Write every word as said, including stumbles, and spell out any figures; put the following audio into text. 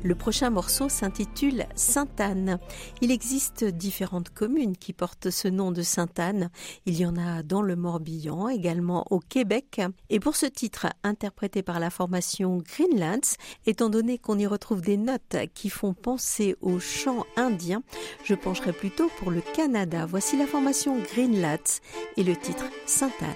Le prochain morceau s'intitule Sainte-Anne. Il existe différentes communes qui portent ce nom de Sainte-Anne. Il y en a dans le Morbihan, également au Québec. Et pour ce titre, interprété par la formation Greenlands, étant donné qu'on y retrouve des notes qui font penser au chant indien, je pencherai plutôt pour le Canada. Voici la formation Greenlands et le titre Sainte-Anne.